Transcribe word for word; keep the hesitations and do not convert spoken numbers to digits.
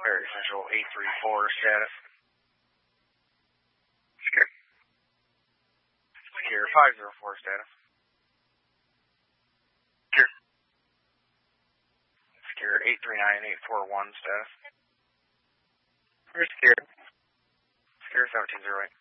Area Central eight three four, status. Secure. Secure five zero four, status. Secure. Secure eight three nine eight four one, status. We're secure. Secure seventeen zero eight.